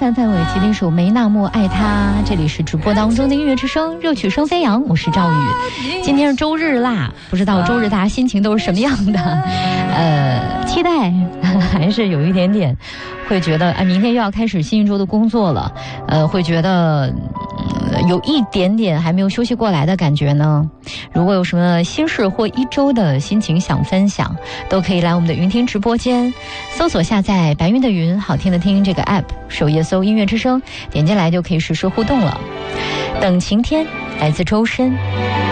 范范伟提的一首《没那么爱他》，这里是直播当中的音乐之声，热曲声飞扬，我是赵宇。今天是周日啦，不知道周日大家心情都是什么样的？期待还是有一点点，会觉得明天又要开始新一周的工作了，会觉得有一点点还没有休息过来的感觉呢。如果有什么心事或一周的心情想分享，都可以来我们的云听直播间，搜索下载白云的云好听的听这个 app， 首页搜音乐之声，点进来就可以实时互动了。等晴天，来自周深。